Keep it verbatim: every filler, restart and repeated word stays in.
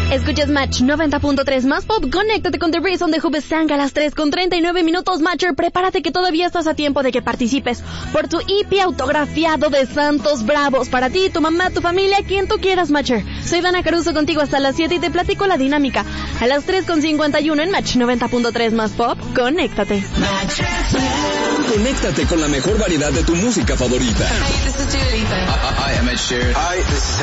Escuchas Match noventa punto tres más pop. Conéctate con The Reason de Hubesang a las tres con treinta y nueve minutos. Matcher, prepárate que todavía estás a tiempo de que participes por tu E P autografiado de Santos Bravos. Para ti, tu mamá, tu familia, quien tú quieras, Matcher. Soy Dana Caruso contigo hasta las siete y te platico la dinámica. A las tres con cincuenta y uno en Match noventa punto tres más pop. Conéctate. Conéctate con la mejor variedad de tu música favorita. Hey, this is Dua Lipa. Hi, I'm Ed Sheeran. Hi, this is